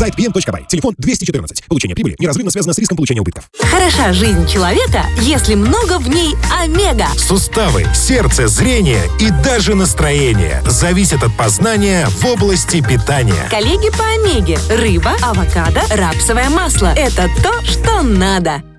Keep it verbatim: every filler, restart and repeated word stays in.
Сайт пи эм точка бай. Телефон двести четырнадцать. Получение прибыли неразрывно связано с риском получения убытков. Хороша жизнь человека, если много в ней омега. Суставы, сердце, зрение и даже настроение зависят от познания в области питания. Коллеги по омеге. Рыба, авокадо, рапсовое масло. Это то, что надо.